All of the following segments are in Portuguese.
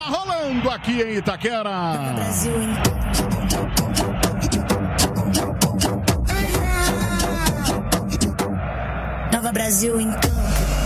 Rolando aqui em Itaquera. Nova Brasil em campo.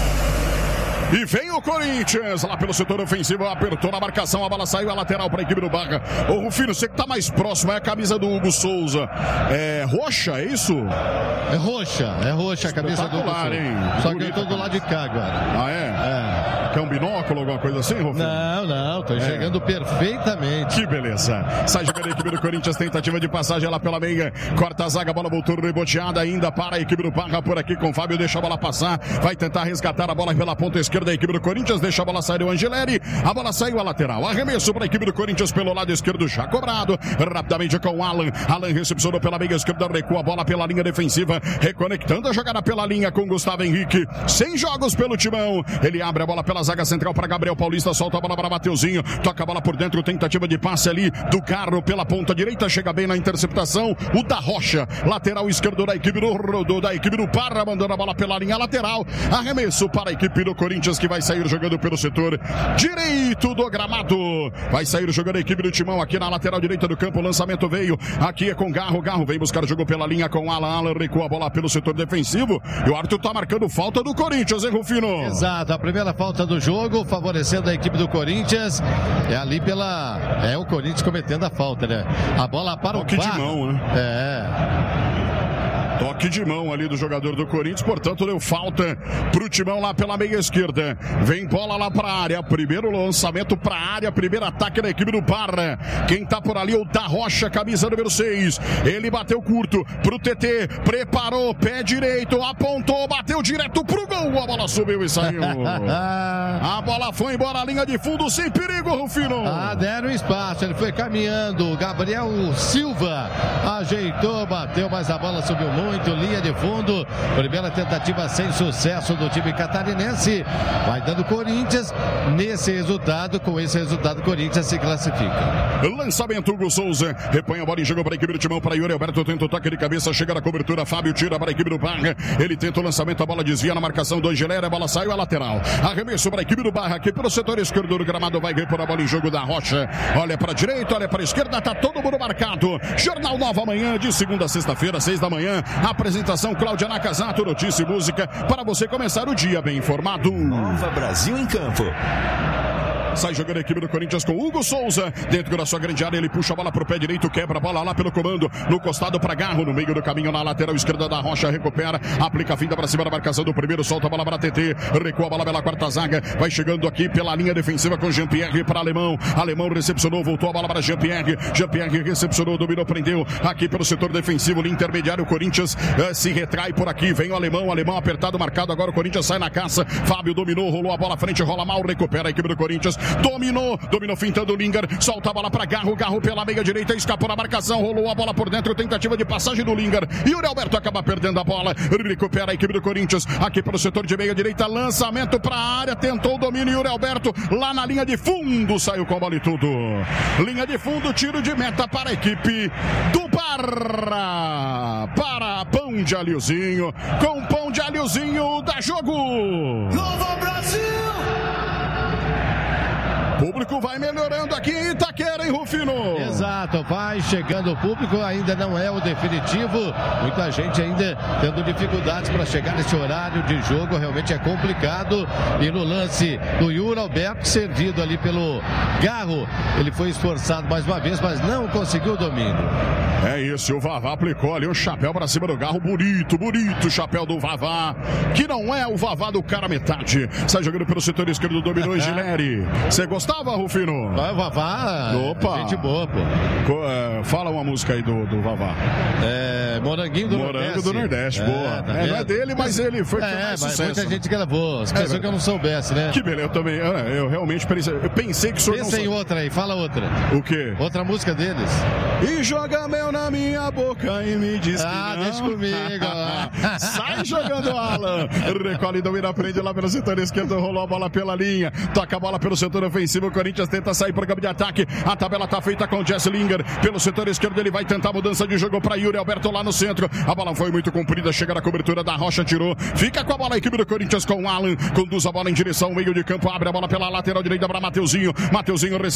E vem o Corinthians lá pelo setor ofensivo, apertou na marcação, a bola saiu, a lateral para a equipe do Barra. Ô Rufino, você que tá mais próximo, é a camisa do Hugo Souza. É roxa, é isso? É roxa a camisa do Hugo Souza. Hein? Só que eu tô do lado de cá agora. Ah, é? Quer um binóculo, alguma coisa assim, Rufino? Não, tô enxergando perfeitamente. Que beleza. Sai jogando a equipe do Corinthians, tentativa de passagem lá pela meia, corta a zaga, a bola voltou reboteada ainda para a equipe do Barra por aqui com o Fábio, deixa a bola passar, vai tentar resgatar a bola pela ponta esquerda da equipe do Corinthians, deixa a bola sair o Angeleri, a bola saiu a lateral, arremesso para a equipe do Corinthians pelo lado esquerdo, já cobrado, rapidamente com o Alan recepcionou pela meia esquerda, recua a bola pela linha defensiva, reconectando a jogada pela linha com Gustavo Henrique, 100 jogos pelo Timão, ele abre a bola pela zaga central para Gabriel Paulista, solta a bola para Mateuzinho, toca a bola por dentro, tentativa de passe ali do Carro pela ponta direita, chega bem na interceptação, o da Rocha, lateral esquerdo da equipe do Parra, mandando a bola pela linha lateral, arremesso para a equipe do Corinthians que vai sair jogando pelo setor direito do gramado, vai sair jogando a equipe do Timão aqui na lateral direita do campo, o lançamento veio, aqui é com Garro vem buscar o jogo pela linha com Alan recua a bola pelo setor defensivo e o Arthur tá marcando falta do Corinthians, hein, Rufino? Exato, a primeira falta do jogo, favorecendo a equipe do Corinthians, é ali é o Corinthians cometendo a falta, né? A bola para toque o VAR. De mão, né? Toque de mão ali do jogador do Corinthians, portanto deu falta pro Timão lá pela meia esquerda. Vem bola lá pra área, primeiro lançamento pra área, primeiro ataque da equipe do Parra. Quem tá por ali é o da Rocha, camisa número 6. Ele bateu curto pro TT, preparou, pé direito, apontou, bateu direto pro gol. A bola subiu e saiu. A bola foi embora, a linha de fundo sem perigo, Rufino. Deram espaço, ele foi caminhando. Gabriel Silva ajeitou, bateu, mas a bola subiu muito, linha de fundo, primeira tentativa sem sucesso do time catarinense, vai dando Corinthians, com esse resultado o Corinthians se classifica. Lançamento Hugo Souza, repõe a bola e joga para a equipe do Timão, para Yuri Alberto, tenta o toque de cabeça, chega na cobertura, Fábio tira para a equipe do Barra, ele tenta o lançamento, a bola desvia na marcação do Angeleri, a bola saiu a lateral, arremesso para a equipe do Barra, aqui pelo setor esquerdo do gramado, vai repor a bola em jogo da Rocha, olha para a direita, olha para a esquerda, tá todo mundo marcado, Jornal Nova Manhã, de segunda a sexta-feira, 6 da manhã, apresentação Cláudia Nakazato, notícia e música para você começar o dia bem informado. Nova Brasil em campo. Sai jogando a equipe do Corinthians com Hugo Souza, dentro da sua grande área, ele puxa a bola pro pé direito, quebra a bola lá pelo comando, no costado para Garro, no meio do caminho, na lateral esquerda da Rocha, recupera, aplica a finta para cima da marcação do primeiro, solta a bola para TT, recua a bola pela quarta zaga, vai chegando aqui pela linha defensiva com Jean-Pierre para Alemão recepcionou, voltou a bola para Jean-Pierre recepcionou, dominou, prendeu, aqui pelo setor defensivo, no intermediário, o Corinthians se retrai por aqui, vem o Alemão apertado, marcado, agora o Corinthians sai na caça, Fábio dominou, rolou a bola à frente, rola mal, recupera a equipe do Corinthians, dominou fintando o Linger, solta a bola para Garro pela meia direita, escapou na marcação, rolou a bola por dentro, tentativa de passagem do Linger, e o Alberto acaba perdendo a bola, recupera a equipe do Corinthians, aqui pelo setor de meia direita, lançamento para a área, tentou o domínio, Yuri Alberto, lá na linha de fundo, saiu com a bola e tudo, linha de fundo, tiro de meta para a equipe do Parra, para Pão de Alhozinho, com Pão de Alhozinho, dá jogo! Nova Brasil! Público vai melhorando aqui em Itaquera, hein, Rufino? Exato, vai chegando o público, ainda não é o definitivo, muita gente ainda tendo dificuldades para chegar nesse horário de jogo, realmente é complicado, e no lance do Yuri Alberto, servido ali pelo Garro, ele foi esforçado mais uma vez, mas não conseguiu o domínio. É isso, o Vavá aplicou ali o chapéu para cima do Garro, bonito o chapéu do Vavá, que não é o Vavá do cara metade, sai jogando pelo setor esquerdo, dominou Gileri. Você gostava, Rufino? O Vavá, opa, gente boa, pô. Fala uma música aí do Vavá. Moranguinho do Nordeste, boa. Tá não é dele, mas ele foi mas sucesso. Muita gente gravou, as pessoas que eu não soubesse, né? Que beleza, eu também, eu realmente pensei que o senhor Pensa em outra aí, fala outra. O quê? Outra música deles. E joga mel na minha boca e me diz que não. Deixa comigo. Sai jogando, Alan. Recolhe, domina, prende lá pelo setor esquerdo, rolou a bola pela linha, toca a bola pelo setor ofensivo. cima, o Corinthians tenta sair para o campo de ataque. A tabela tá feita com o Jesse Linger. Pelo setor esquerdo ele vai tentar a mudança de jogo para Yuri Alberto lá no centro. A bola foi muito comprida, chega na cobertura da Rocha, tirou. Fica com a bola a equipe do Corinthians com o Alan. Conduz a bola em direção ao meio de campo, abre a bola pela lateral direita para Mateuzinho. Mateuzinho